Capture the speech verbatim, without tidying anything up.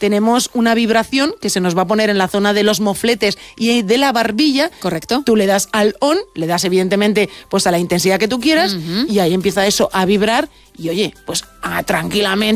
tenemos una vibración que se nos va a poner en la zona de los mofletes y de la barbilla. Correcto. Tú le das al on, le das evidentemente pues a la intensidad que tú quieras, uh-huh. y ahí empieza eso a vibrar y oye, pues ah, tranquilamente